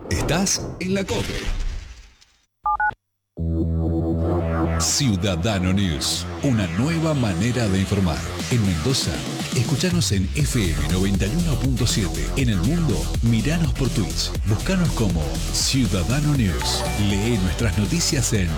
Estás en la COPE. Ciudadano News, una nueva manera de informar. En Mendoza, escuchanos en FM 91.7. En el mundo, miranos por Twitch. Búscanos como Ciudadano News. Lee nuestras noticias en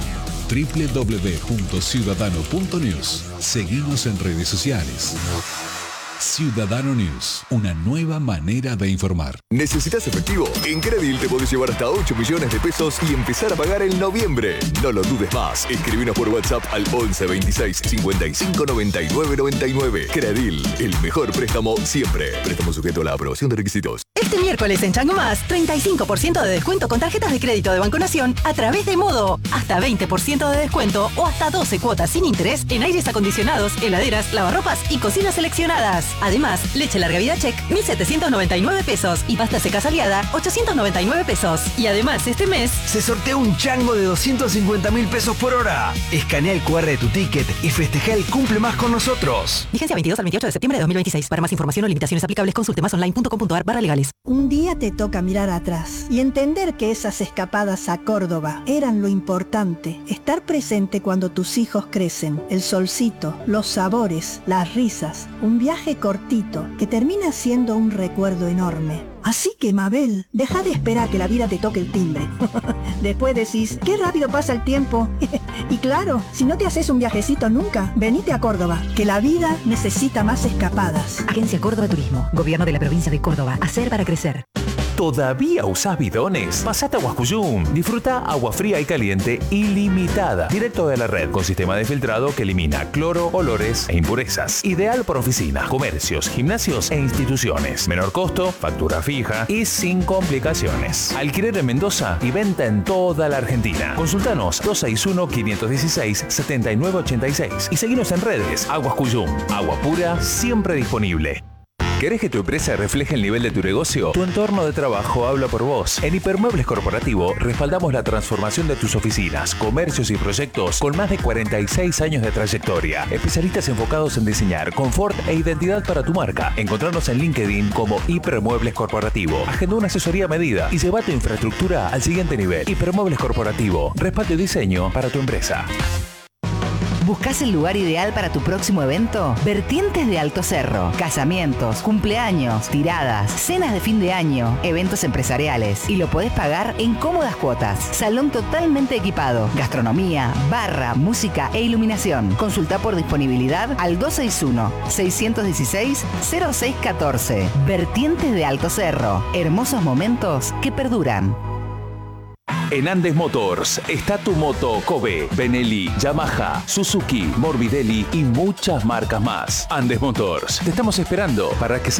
www.ciudadano.news. Seguimos en redes sociales. Ciudadano News, una nueva manera de informar. ¿Necesitas efectivo? En Credil te podés llevar hasta 8 millones de pesos y empezar a pagar en noviembre. No lo dudes más. Escribinos por WhatsApp al 11 26 55 99 99. Credil, el mejor préstamo siempre. Préstamo sujeto a la aprobación de requisitos. Este miércoles en Chango Más, 35% de descuento con tarjetas de crédito de Banco Nación a través de Modo. Hasta 20% de descuento o hasta 12 cuotas sin interés en aires acondicionados, heladeras, lavarropas y cocinas seleccionadas. Además, leche larga vida check, 1.799 pesos y pasta seca Aliada, 899 pesos. Y además, este mes se sortea un chango de 250.000 pesos por hora. Escanea el QR de tu ticket y festeja el cumple más con nosotros. Vigencia 22 al 28 de septiembre de 2026. Para más información o limitaciones aplicables, consulte másonline.com.ar/legales. Un día te toca mirar atrás y entender que esas escapadas a Córdoba eran lo importante. Estar presente cuando tus hijos crecen, el solcito, los sabores, las risas, un viaje cortito que termina siendo un recuerdo enorme. Así que, Mabel, deja de esperar que la vida te toque el timbre. Después decís, qué rápido pasa el tiempo. Y claro, si no te haces un viajecito nunca, venite a Córdoba, que la vida necesita más escapadas. Agencia Córdoba Turismo, Gobierno de la Provincia de Córdoba. Hacer para crecer. ¿Todavía usás bidones? Pasate a Huascuyum. Disfruta agua fría y caliente ilimitada, directo de la red, con sistema de filtrado que elimina cloro, olores e impurezas. Ideal para oficinas, comercios, gimnasios e instituciones. Menor costo, factura fija y sin complicaciones. Alquiler en Mendoza y venta en toda la Argentina. Consultanos 261-516-7986 y seguinos en redes. Huascuyum, agua pura, siempre disponible. ¿Querés que tu empresa refleje el nivel de tu negocio? Tu entorno de trabajo habla por vos. En Hipermuebles Corporativo respaldamos la transformación de tus oficinas, comercios y proyectos con más de 46 años de trayectoria. Especialistas enfocados en diseñar confort e identidad para tu marca. Encontrarnos en LinkedIn como Hipermuebles Corporativo. Agenda una asesoría a medida y lleva tu infraestructura al siguiente nivel. Hipermuebles Corporativo. Respaldo y diseño para tu empresa. ¿Buscás el lugar ideal para tu próximo evento? Vertientes de Alto Cerro. Casamientos, cumpleaños, tiradas, cenas de fin de año, eventos empresariales. Y lo podés pagar en cómodas cuotas. Salón totalmente equipado. Gastronomía, barra, música e iluminación. Consulta por disponibilidad al 261-616-0614. Vertientes de Alto Cerro. Hermosos momentos que perduran. En Andes Motors está tu moto Kobe, Benelli, Yamaha, Suzuki, Morbidelli y muchas marcas más. Andes Motors, te estamos esperando para que